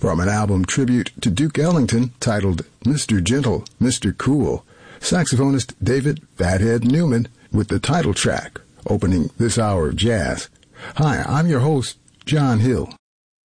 From an album tribute to Duke Ellington titled Mr. Gentle, Mr. Cool, saxophonist David Fathead Newman with the title track, opening this hour of jazz. Hi, I'm your host, John Hill.